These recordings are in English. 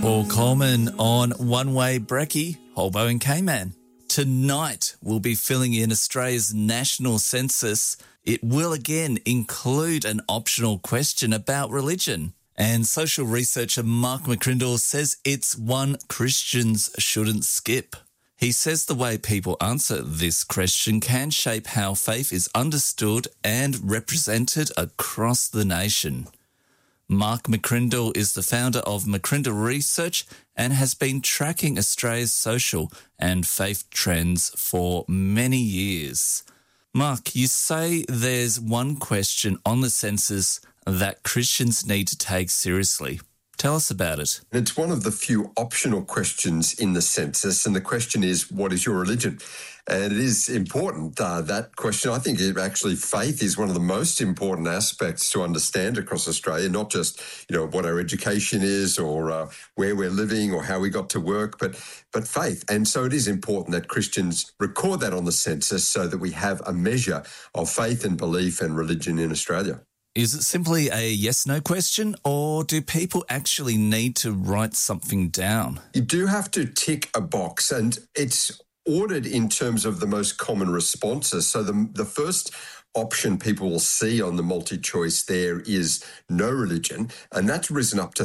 Paul Coleman on One Way Brekkie, Holbo and Cayman. Tonight we'll be filling in Australia's national census. It will again include an optional question about religion. And social researcher Mark McCrindle says it's one Christians shouldn't skip. He says the way people answer this question can shape how faith is understood and represented across the nation. Mark McCrindle is the founder of McCrindle Research and has been tracking Australia's social and faith trends for many years. Mark, you say there's one question on the census that Christians need to take seriously. Tell us about it. It's one of the few optional questions in the census, and the question is, what is your religion? And it is important, that question. I think faith is one of the most important aspects to understand across Australia, not just, what our education is or where we're living or how we got to work, but faith. And so it is important that Christians record that on the census so that we have a measure of faith and belief and religion in Australia. Is it simply a yes-no question, or do people actually need to write something down? You do have to tick a box, and it's ordered in terms of the most common responses. So the first option people will see on the multi-choice there is no religion, and that's risen up to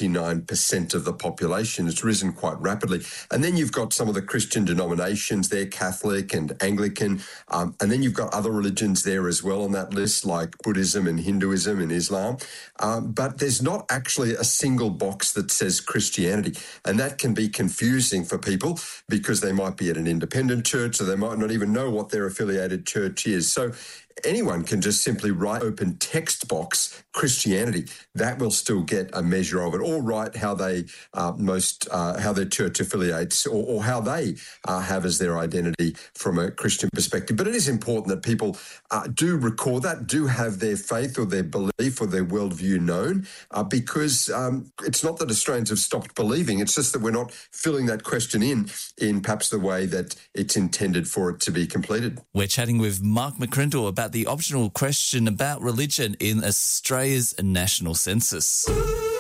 39% of the population. It's risen quite rapidly. And then you've got some of the Christian denominations there, Catholic and Anglican, and then you've got other religions there as well on that list, like Buddhism and Hinduism and Islam. But there's not actually a single box that says Christianity, and that can be confusing for people because they might be at an independent church, or they might not even know what their affiliated church is. So anyone can just simply write open text box Christianity. That will still get a measure of it, or write how they how their church affiliates, or how they have as their identity from a Christian perspective. But it is important that people do record that, do have their faith or their belief or their worldview known, because it's not that Australians have stopped believing. It's just that we're not filling that question in perhaps the way that it's intended for it to be completed. We're chatting with Mark McCrindle about the optional question about religion in Australia's national census.